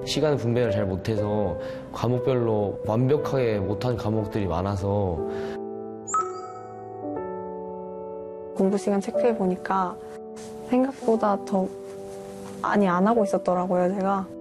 시간 분배를 잘 못해서 과목별로 완벽하게 못한 과목들이 많아서 공부 시간 체크해 보니까 생각보다 더 많이 안 하고 있었더라고요, 제가.